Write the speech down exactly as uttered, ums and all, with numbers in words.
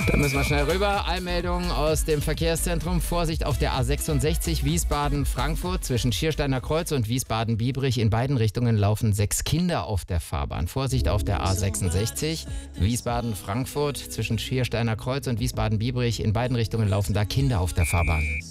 Da müssen wir schnell rüber. Eilmeldung aus dem Verkehrszentrum. Vorsicht auf der A sechsundsechzig Wiesbaden-Frankfurt. Zwischen Schiersteiner Kreuz und Wiesbaden-Biebrich in beiden Richtungen laufen sechs Kinder auf der Fahrbahn. Vorsicht auf der A sechsundsechzig Wiesbaden-Frankfurt. Zwischen Schiersteiner Kreuz und Wiesbaden-Biebrich in beiden Richtungen laufen da Kinder auf der Fahrbahn.